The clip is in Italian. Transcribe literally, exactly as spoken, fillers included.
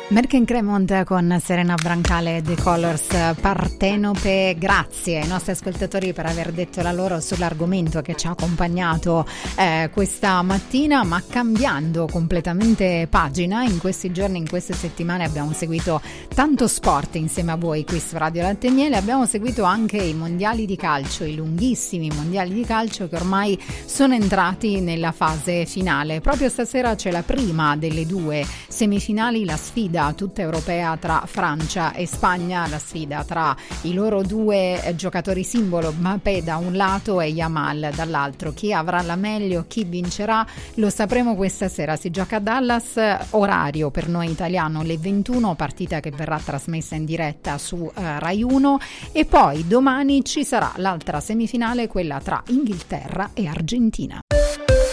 Merken Cremont con Serena Brancale e The Colors, Partenope. Grazie ai nostri ascoltatori per aver detto la loro sull'argomento che ci ha accompagnato eh, questa mattina, ma cambiando completamente pagina. In questi giorni, in queste settimane abbiamo seguito tanto sport insieme a voi qui su Radio Latte e Miele. Abbiamo seguito anche i mondiali di calcio, i lunghissimi mondiali di calcio che ormai sono entrati nella fase finale. Proprio stasera c'è la prima delle due semifinali, la sfida tutta europea tra Francia e Spagna, la sfida tra i loro due giocatori simbolo, Mbappé da un lato e Yamal dall'altro. Chi avrà la meglio, chi vincerà, lo sapremo questa sera. Si gioca a Dallas, orario per noi italiano le ventuno, partita che verrà trasmessa in diretta su eh, Rai uno, e poi domani ci sarà l'altra semifinale, quella tra Inghilterra e Argentina.